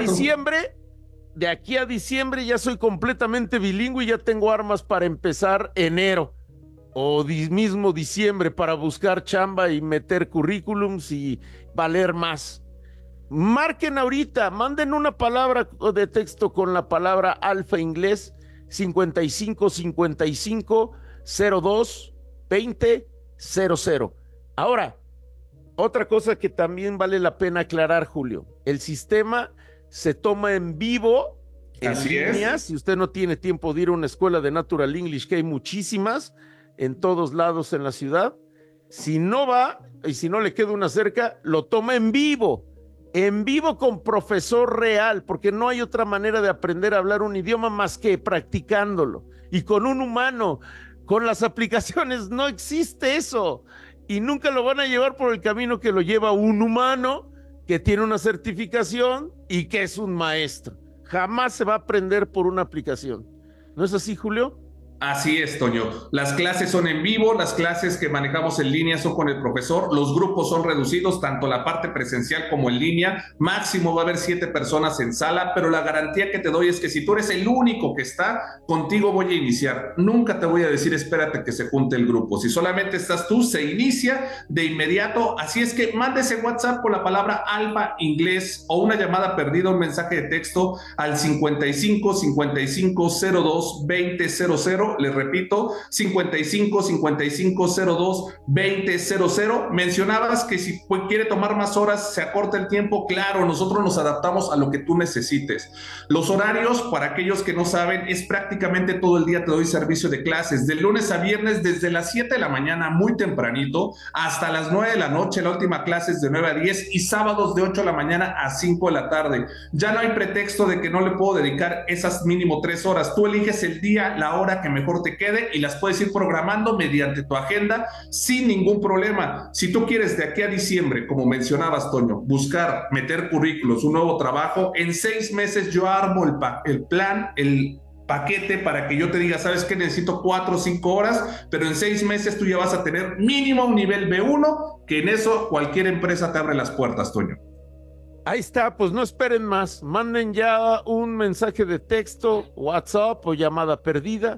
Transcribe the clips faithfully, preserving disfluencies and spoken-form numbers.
diciembre, de aquí a diciembre ya soy completamente bilingüe y ya tengo armas para empezar enero o di- mismo diciembre para buscar chamba y meter currículums y valer más. Marquen ahorita, manden una palabra de texto con la palabra alfa inglés cincuenta y cinco cincuenta y cinco cero dos veinte cero cero. Ahora, otra cosa que también vale la pena aclarar, Julio, el sistema se toma en vivo, en Así línea, es. si usted no tiene tiempo de ir a una escuela de Natural English, que hay muchísimas en todos lados en la ciudad. Si no va y si no le queda una cerca, lo toma en vivo, en vivo con profesor real, porque no hay otra manera de aprender a hablar un idioma más que practicándolo y con un humano. Con las aplicaciones no existe eso y nunca lo van a llevar por el camino que lo lleva un humano que tiene una certificación y que es un maestro. Jamás se va a aprender por una aplicación. ¿No es así, Julio? Así es, Toño. Las clases son en vivo, las clases que manejamos en línea son con el profesor, los grupos son reducidos, tanto la parte presencial como en línea. Máximo va a haber siete personas en sala, pero la garantía que te doy es que si tú eres el único que está, contigo voy a iniciar. Nunca te voy a decir espérate que se junte el grupo. Si solamente estás tú, se inicia de inmediato. Así es que mándese WhatsApp con la palabra alfa inglés o una llamada perdida, un mensaje de texto al cincuenta y cinco cincuenta y cinco cero dos veinte cero cero. Les repito, cincuenta y cinco cincuenta y cinco cero dos veinte cero cero. Mencionabas que si quiere tomar más horas, se acorta el tiempo. Claro, nosotros nos adaptamos a lo que tú necesites. Los horarios, para aquellos que no saben, es prácticamente todo el día te doy servicio de clases, de lunes a viernes, desde las siete de la mañana, muy tempranito, hasta las nueve de la noche. La última clase es de nueve a diez y sábados de ocho de la mañana a cinco de la tarde. Ya no hay pretexto de que no le puedo dedicar esas mínimo tres horas. Tú eliges el día, la hora que mejor te quede y las puedes ir programando mediante tu agenda sin ningún problema. Si tú quieres de aquí a diciembre, como mencionabas, Toño, buscar meter currículos, un nuevo trabajo, en seis meses yo armo el, pa el plan, el paquete para que yo te diga, ¿sabes qué? Necesito cuatro o cinco horas, pero en seis meses tú ya vas a tener mínimo un nivel B uno, que en eso cualquier empresa te abre las puertas, Toño. Ahí está, pues no esperen más. Manden ya un mensaje de texto, WhatsApp o llamada perdida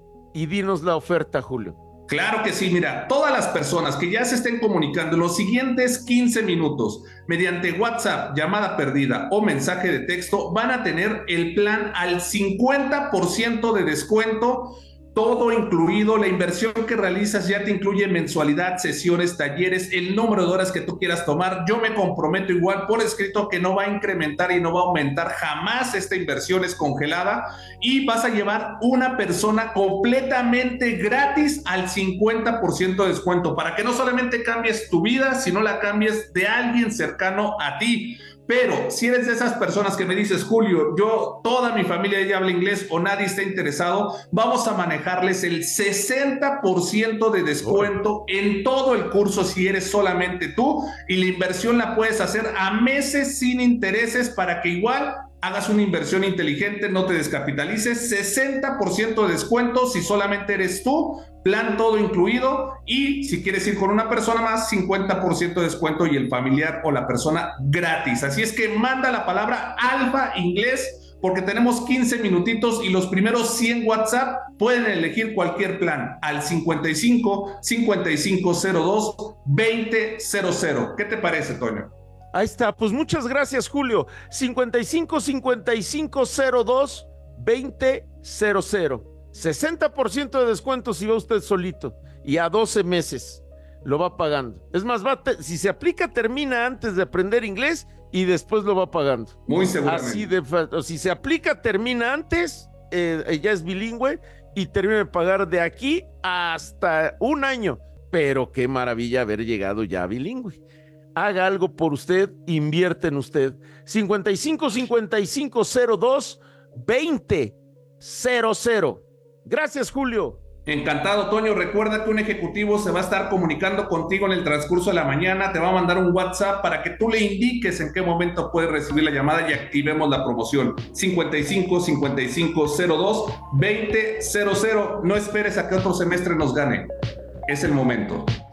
y dinos la oferta, Julio. Claro que sí, mira, todas las personas que ya se estén comunicando en los siguientes quince minutos mediante WhatsApp, llamada perdida o mensaje de texto van a tener el plan al cincuenta por ciento de descuento, todo incluido. La inversión que realizas ya te incluye mensualidad, sesiones, talleres, el número de horas que tú quieras tomar. Yo me comprometo igual por escrito que no va a incrementar y no va a aumentar jamás. Esta inversión es congelada y vas a llevar una persona completamente gratis al cincuenta por ciento de descuento para que no solamente cambies tu vida, sino la cambies de alguien cercano a ti. Pero si eres de esas personas que me dices, Julio, yo, toda mi familia ya habla inglés o nadie está interesado, vamos a manejarles el sesenta por ciento de descuento en todo el curso si eres solamente tú, y la inversión la puedes hacer a meses sin intereses para que igual hagas una inversión inteligente, no te descapitalices. Sesenta por ciento de descuento si solamente eres tú, plan todo incluido, y si quieres ir con una persona más, cincuenta por ciento de descuento y el familiar o la persona gratis. Así es que manda la palabra alfa inglés porque tenemos quince minutitos y los primeros cien WhatsApp pueden elegir cualquier plan al cincuenta y cinco cincuenta y cinco cero dos veinte cero cero. ¿Qué te parece, Toño? Ahí está, pues muchas gracias, Julio. cincuenta y cinco cincuenta y cinco cero dos veinte cero cero. sesenta por ciento de descuento si va usted solito y a doce meses lo va pagando. Es más, va si se aplica, termina antes de aprender inglés y después lo va pagando. Muy seguramente. Así de, o si se aplica, termina antes, eh, ya es bilingüe y termina de pagar de aquí hasta un año. Pero qué maravilla haber llegado ya bilingüe. Haga algo por usted, invierte en usted. cincuenta y cinco cincuenta y cinco cero dos veinte cero cero. Gracias, Julio. Encantado, Toño. Recuerda que un ejecutivo se va a estar comunicando contigo en el transcurso de la mañana, te va a mandar un WhatsApp para que tú le indiques en qué momento puedes recibir la llamada y activemos la promoción. cincuenta y cinco cincuenta y cinco cero dos veinte cero cero. No esperes a que otro semestre nos gane. Es el momento.